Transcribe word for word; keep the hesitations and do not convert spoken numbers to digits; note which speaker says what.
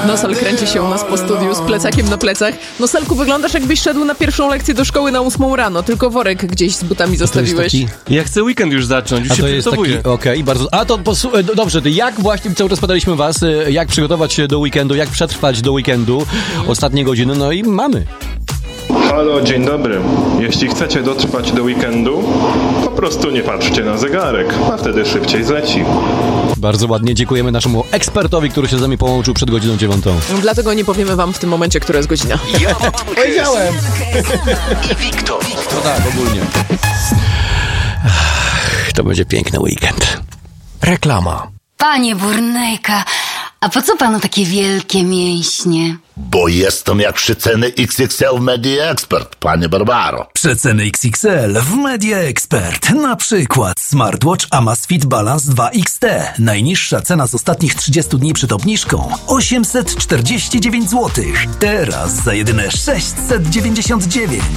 Speaker 1: Nosal kręci się u nas po studiu z plecakiem na plecach. Nosalku, wyglądasz jakbyś szedł na pierwszą lekcję do szkoły na ósmą rano, tylko worek gdzieś z butami zostawiłeś.
Speaker 2: Taki...
Speaker 3: Ja chcę weekend już zacząć, już
Speaker 2: A
Speaker 3: się
Speaker 2: to jest
Speaker 3: przygotowuję.
Speaker 2: taki, okej, okay, bardzo. A to posu... dobrze, to jak właśnie cały czas pytaliśmy was, jak przygotować się do weekendu, jak przetrwać do weekendu, ostatnie godziny, no i mamy.
Speaker 4: Halo, dzień dobry. Jeśli chcecie dotrwać do weekendu, po prostu nie patrzcie na zegarek, a wtedy szybciej zleci.
Speaker 2: Bardzo ładnie, dziękujemy naszemu ekspertowi, który się z nami połączył przed godziną dziewiątą.
Speaker 1: Dlatego nie powiemy wam w tym momencie, która jest godzina.
Speaker 5: Ja
Speaker 2: powiedziałem!
Speaker 5: I Wiktor.
Speaker 2: No tak, ogólnie. Ach, to będzie piękny weekend.
Speaker 5: Reklama.
Speaker 6: Panie Burnejka, a po co panu takie wielkie mięśnie?
Speaker 7: Bo jestem jak przeceny X X L w Media Expert, panie Barbaro.
Speaker 8: Przeceny X X L w Media Expert. Na przykład smartwatch Amazfit Balance dwa X T. Najniższa cena z ostatnich trzydziestu dni przed obniżką osiemset czterdzieści dziewięć złotych. Teraz za jedyne sześćset dziewięćdziesiąt dziewięć.